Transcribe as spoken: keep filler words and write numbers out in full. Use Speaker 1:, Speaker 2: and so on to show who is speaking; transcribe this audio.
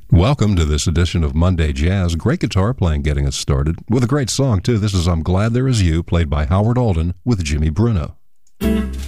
Speaker 1: Welcome to this edition of Monday Jazz. Great guitar playing getting us started with a great song, too. This is I'm Glad There Is You, played by Howard Alden with Jimmy Bruno.